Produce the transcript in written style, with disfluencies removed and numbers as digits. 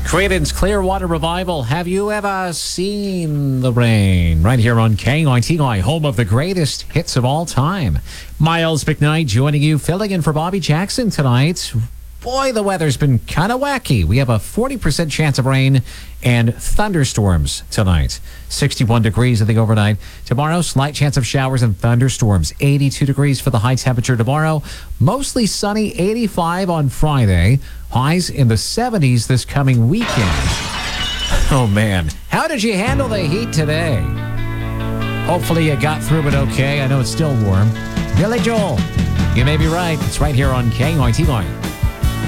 Creedence Clearwater Revival. Have you ever seen the rain? Right here on KITY, home of the greatest hits of all time. Miles McKnight joining you, filling in for Bobby Jackson tonight. Boy, the weather's been kind of wacky. We have a 40% chance of rain and thunderstorms tonight. 61 degrees in the overnight. Tomorrow, slight chance of showers and thunderstorms. 82 degrees for the high temperature tomorrow. Mostly sunny, 85 on Friday. Highs in the 70s this coming weekend. Oh, man. How did you handle the heat today? Hopefully you got through it okay. I know it's still warm. Billy Joel, you may be right. It's right here on KITY.